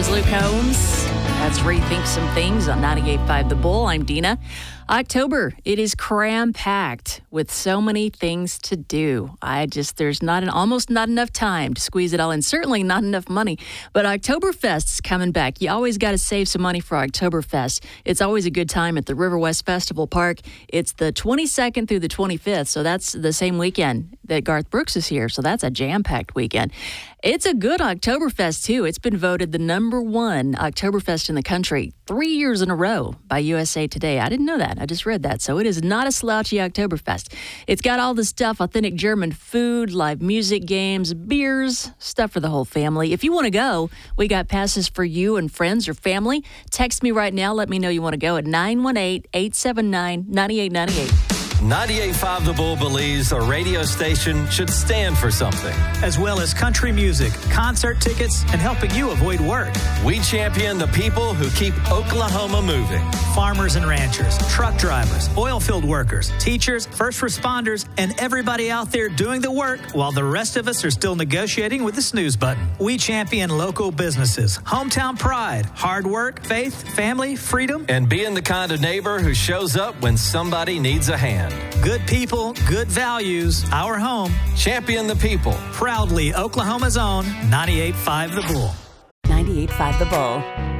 is Luke Combs. Let's rethink some things on 98.5 The Bull. I'm Dina. October, it is cram-packed with so many things to do. There's almost not enough time to squeeze it all in. Certainly not enough money. But Oktoberfest's coming back. You always got to save some money for Oktoberfest. It's always a good time at the River West Festival Park. It's the 22nd through the 25th, so that's the same weekend that Garth Brooks is here. So that's a jam-packed weekend. It's a good Oktoberfest, too. It's been voted the number one Oktoberfest in the country 3 years in a row by USA Today. I didn't know that. I just read that. So it is not a slouchy Oktoberfest. It's got all the stuff, authentic German food, live music, games, beers, stuff for the whole family. If you want to go, we got passes for you and friends or family. Text me right now. Let me know you want to go at 918-879-9898. 98.5 The Bull believes a radio station should stand for something. As well as country music, concert tickets, and helping you avoid work. We champion the people who keep Oklahoma moving. Farmers and ranchers, truck drivers, oil field workers, teachers, first responders, and everybody out there doing the work while the rest of us are still negotiating with the snooze button. We champion local businesses, hometown pride, hard work, faith, family, freedom. And being the kind of neighbor who shows up when somebody needs a hand. Good people, good values, our home. Champion the people. Proudly Oklahoma's own 98.5 The Bull. 98.5 The Bull.